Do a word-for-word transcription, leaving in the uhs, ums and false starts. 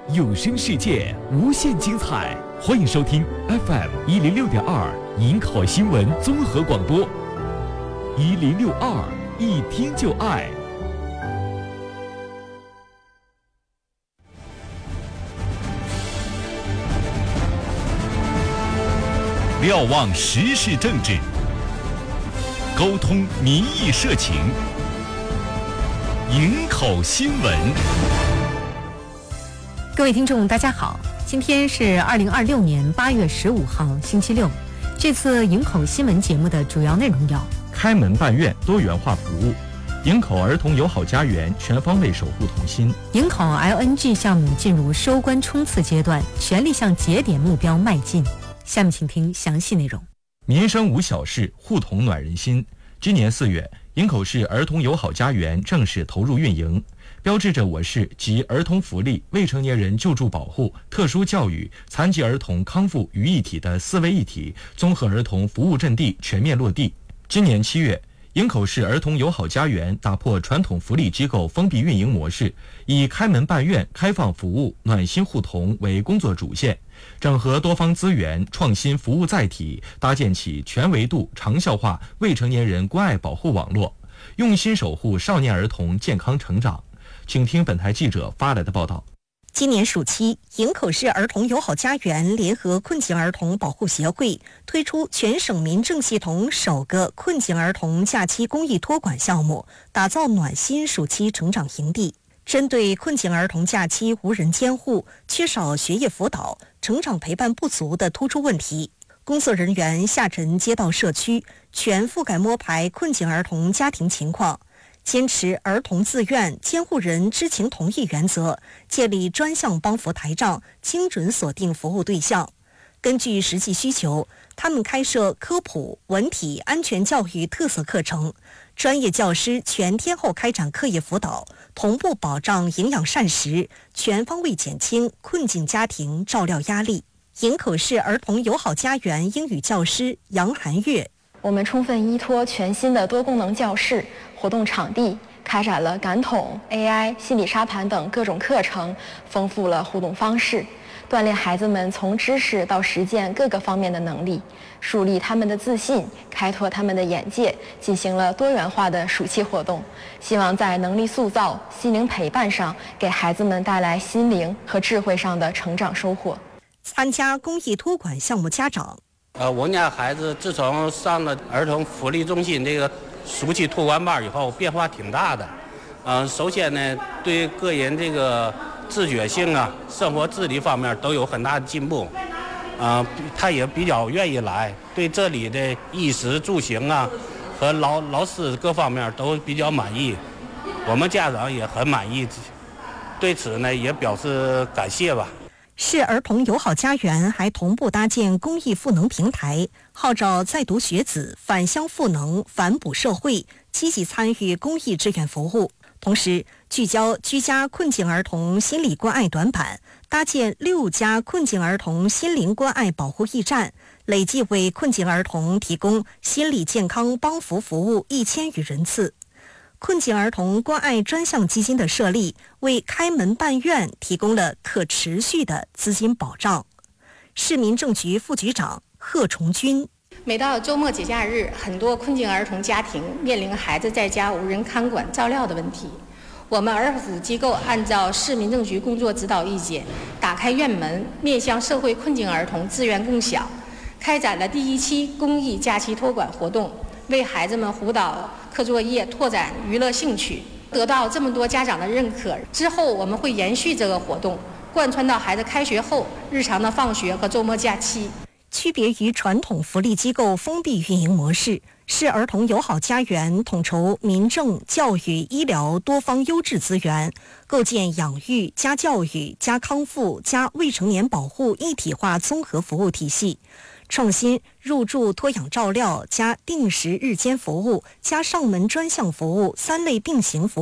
有声世界无限精彩，欢迎收听 F M 一零六点二营口新闻综合广播，一零六二一听就爱。瞭望时事政治，沟通民意社情，营口新闻。 各位听众大家好，今天是二零二六年八月十五号星期六。这次营口新闻节目的主要内容有： 开门办院多元化服务，营口儿童友好家园全方位守护童心， 营口 L N G 项目进入收官冲刺阶段，全力向节点目标迈进。下面请听详细内容。 民生无小事，护童暖人心。今年四月，营口市儿童友好家园正式投入运营，标志着我市集儿童福利、未成年人救助保护、特殊教育、残疾儿童康复于一体的四位一体综合儿童服务阵地全面落地。今年七月，营口市儿童友好家园打破传统福利机构封闭运营模式，以开门办院、开放服务、暖心护童为工作主线，整合多方资源，创新服务载体，搭建起全维度、长效化未成年人关爱保护网络，用心守护少年儿童健康成长。请听本台记者发来的报道。 今年暑期，营口市儿童友好家园联合困境儿童保护协会推出全省民政系统首个困境儿童假期公益托管项目，打造暖心暑期成长营地。针对困境儿童假期无人监护、缺少学业辅导、成长陪伴不足的突出问题，工作人员下沉街道社区，全覆盖摸排困境儿童家庭情况，坚持儿童自愿、监护人知情同意原则，建立专项帮扶台账，精准锁定服务对象。根据实际需求，他们开设科普、文体、安全教育特色课程，专业教师全天候开展课业辅导，同步保障营养膳食，全方位减轻困境家庭照料压力。营口市儿童友好家园英语教师杨涵月， 我们充分依托全新的多功能教室、活动场地，开展了感统、A I、心理沙盘等各种课程，丰富了互动方式，锻炼孩子们从知识到实践各个方面的能力，树立他们的自信，开拓他们的眼界，进行了多元化的暑期活动，希望在能力塑造、心灵陪伴上，给孩子们带来心灵和智慧上的成长收获。 参加公益托管项目家长， 呃，我家孩子自从上了儿童福利中心这个暑期托管班以后，变化挺大的。嗯、呃，首先呢，对个人这个自觉性啊、生活自理方面都有很大的进步。啊、呃，他也比较愿意来，对这里的衣食住行啊和老老师各方面都比较满意。我们家长也很满意，对此呢也表示感谢吧。 市儿童友好家园还同步搭建公益赋能平台，号召在读学子返乡赋能、反哺社会，积极参与公益志愿服务。同时，聚焦居家困境儿童心理关爱短板，搭建六家困境儿童心灵关爱保护驿站，累计为困境儿童提供心理健康帮扶服务一千余人次。困境儿童关爱专项基金的设立，为开门办院提供了可持续的资金保障。市民政局副局长贺崇军， 每到周末节假日，很多困境儿童家庭面临孩子在家无人看管照料的问题。我们儿福机构按照市民政局工作指导意见，打开院门，面向社会困境儿童自愿共享，开展了第一期公益假期托管活动，为孩子们辅导课作业，拓展娱乐兴趣，得到这么多家长的认可。之后我们会延续这个活动，贯穿到孩子开学后日常的放学和周末假期。 区别于传统福利机构封闭运营模式，市儿童友好家园统筹民政、教育、医疗多方优质资源，构建养育加教育加康复加未成年保护一体化综合服务体系，创新入住托养照料加定时日间服务加上门专项服务三类并行服务